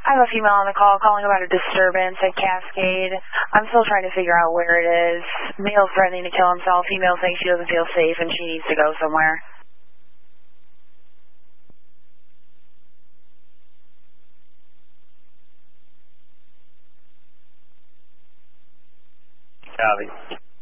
I have a female on the call calling about a disturbance at Cascade. I'm still trying to figure out where it is. Male threatening to kill himself. Female saying she doesn't feel safe and she needs to go somewhere. Copy.